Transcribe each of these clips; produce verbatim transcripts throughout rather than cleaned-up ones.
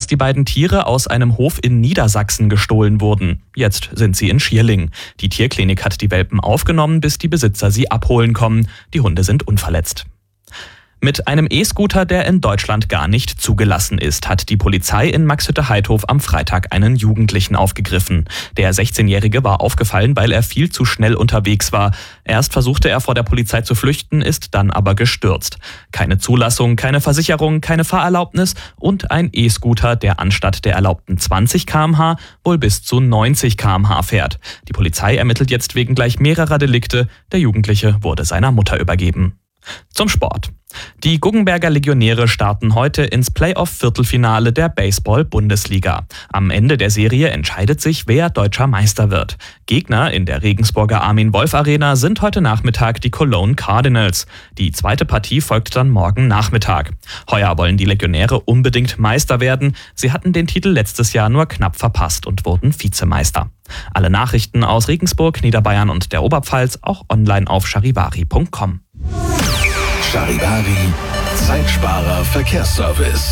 die beiden Tiere aus einem Hof in Niedersachsen gestohlen wurden. Jetzt sind sie in Schierling. Die Tierklinik hat die Welpen aufgenommen, bis die Besitzer sie abholen kommen. Die Hunde sind unverletzt. Mit einem E-Scooter, der in Deutschland gar nicht zugelassen ist, hat die Polizei in Maxhütte-Heidhof am Freitag einen Jugendlichen aufgegriffen. Der sechzehnjährige war aufgefallen, weil er viel zu schnell unterwegs war. Erst versuchte er vor der Polizei zu flüchten, ist dann aber gestürzt. Keine Zulassung, keine Versicherung, keine Fahrerlaubnis und ein E-Scooter, der anstatt der erlaubten zwanzig Kilometer pro Stunde wohl bis zu neunzig Kilometer pro Stunde fährt. Die Polizei ermittelt jetzt wegen gleich mehrerer Delikte. Der Jugendliche wurde seiner Mutter übergeben. Zum Sport. Die Guggenberger Legionäre starten heute ins Playoff-Viertelfinale der Baseball-Bundesliga. Am Ende der Serie entscheidet sich, wer deutscher Meister wird. Gegner in der Regensburger Armin-Wolf-Arena sind heute Nachmittag die Cologne Cardinals. Die zweite Partie folgt dann morgen Nachmittag. Heuer wollen die Legionäre unbedingt Meister werden. Sie hatten den Titel letztes Jahr nur knapp verpasst und wurden Vizemeister. Alle Nachrichten aus Regensburg, Niederbayern und der Oberpfalz auch online auf charivari punkt com. Charivari, Zeitsparer Verkehrsservice.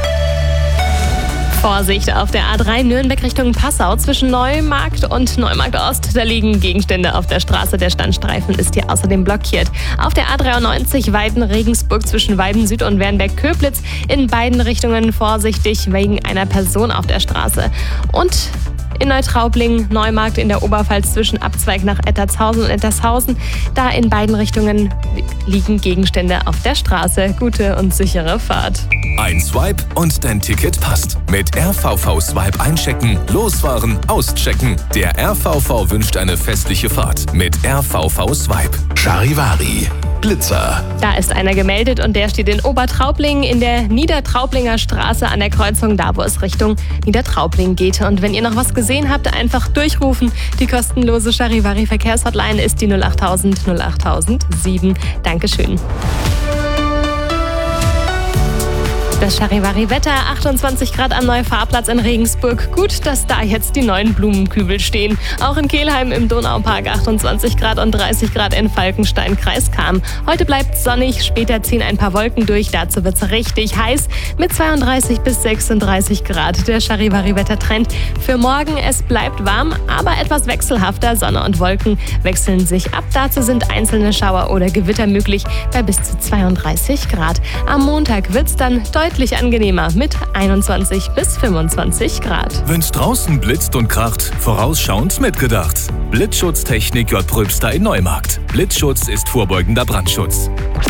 Vorsicht auf der A drei Nürnberg Richtung Passau zwischen Neumarkt und Neumarkt Ost. Da liegen Gegenstände auf der Straße. Der Standstreifen ist hier außerdem blockiert. Auf der A dreiundneunzig Weiden-Regensburg zwischen Weiden Süd und Wernberg-Köblitz in beiden Richtungen vorsichtig wegen einer Person auf der Straße. Und in Neutraubling, Neumarkt in der Oberpfalz zwischen Abzweig nach Ettershausen und Ettershausen. Da in beiden Richtungen liegen Gegenstände auf der Straße. Gute und sichere Fahrt. Ein Swipe und dein Ticket passt. Mit R V V-Swipe einchecken, losfahren, auschecken. Der R V V wünscht eine festliche Fahrt mit R V V-Swipe. Charivari, Blitzer. Da ist einer gemeldet und der steht in Obertraubling in der Niedertraublinger Straße an der Kreuzung, da wo es Richtung Niedertraubling geht. Und wenn ihr noch was gesehen habt, einfach durchrufen. Die kostenlose Charivari Verkehrshotline ist die null achttausend null achttausend sieben. Dankeschön. Das Charivari-Wetter, achtundzwanzig Grad am Neufahrplatz in Regensburg. Gut, dass da jetzt die neuen Blumenkübel stehen. Auch in Kelheim im Donaupark achtundzwanzig Grad und dreißig Grad in Falkenstein, Kreis Cham. Heute bleibt sonnig, später ziehen ein paar Wolken durch. Dazu wird's richtig heiß mit zweiunddreißig bis sechsunddreißig Grad. Der Charivari-Wettertrend für morgen, es bleibt warm, aber etwas wechselhafter. Sonne und Wolken wechseln sich ab. Dazu sind einzelne Schauer oder Gewitter möglich bei bis zu zweiunddreißig Grad. Am Montag wird's dann deutlich angenehmer mit einundzwanzig bis fünfundzwanzig Grad. Wenn's draußen blitzt und kracht, vorausschauend mitgedacht. Blitzschutztechnik J. Pröbster in Neumarkt. Blitzschutz ist vorbeugender Brandschutz.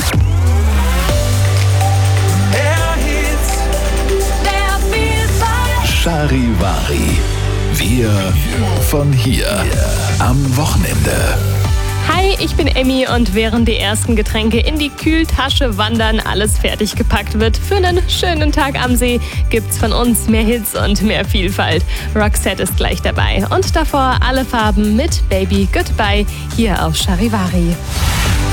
Charivari. Wir von hier. Am Wochenende. Hi, ich bin Emmy und während die ersten Getränke in die Kühltasche wandern, alles fertig gepackt wird für einen schönen Tag am See, gibt's von uns mehr Hits und mehr Vielfalt. Roxette ist gleich dabei und davor alle Farben mit Baby Goodbye hier auf Charivari.